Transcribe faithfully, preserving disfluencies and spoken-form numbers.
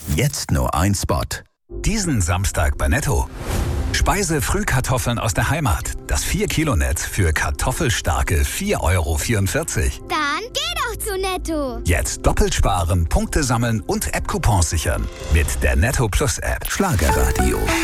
Jetzt nur ein Spot. Diesen Samstag bei Netto. Speise Frühkartoffeln aus der Heimat. Das vier Kilo Netz für kartoffelstarke vier Euro vierundvierzig. Dann geh doch zu Netto. Jetzt doppelt sparen, Punkte sammeln und App-Coupons sichern. Mit der Netto Plus App. Schlagerradio.